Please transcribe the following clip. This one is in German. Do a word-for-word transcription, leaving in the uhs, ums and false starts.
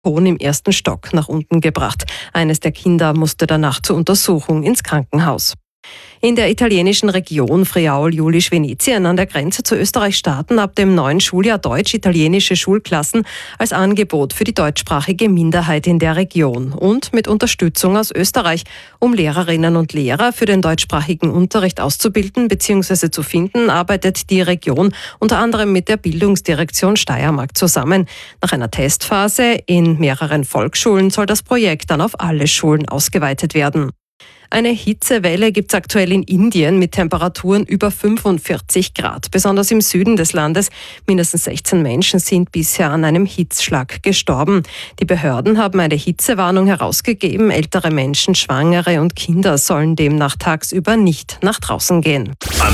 Balkon im ersten Stock nach unten gebracht. Eines der Kinder musste danach zur Untersuchung ins Krankenhaus. In der italienischen Region Friaul-Julisch-Venetien an der Grenze zu Österreich starten ab dem neuen Schuljahr deutsch-italienische Schulklassen als Angebot für die deutschsprachige Minderheit in der Region und mit Unterstützung aus Österreich, um Lehrerinnen und Lehrer für den deutschsprachigen Unterricht auszubilden bzw. zu finden, arbeitet die Region unter anderem mit der Bildungsdirektion Steiermark zusammen. Nach einer Testphase in mehreren Volksschulen soll das Projekt dann auf alle Schulen ausgeweitet werden. Eine Hitzewelle gibt es aktuell in Indien mit Temperaturen über fünfundvierzig Grad. Besonders im Süden des Landes. Mindestens sechzehn Menschen sind bisher an einem Hitzschlag gestorben. Die Behörden haben eine Hitzewarnung herausgegeben. Ältere Menschen, Schwangere und Kinder sollen demnach tagsüber nicht nach draußen gehen.